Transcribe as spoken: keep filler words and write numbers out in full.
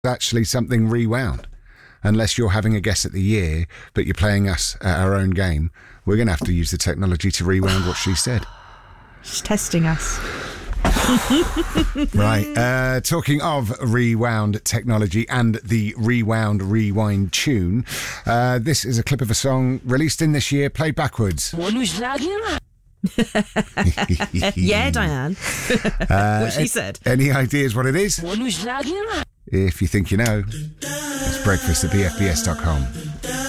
actually something rewound. Unless you're having a guess at the year, but you're playing us at our own game, we're going to have to use the technology to rewound what she said. She's testing us. Right. Uh, talking of rewound technology and the rewound rewind tune, uh, this is a clip of a song released in this year, played backwards. Yeah, Diane. Uh, what she said. Any ideas what it is? If you think you know, it's breakfast at b f b s dot com.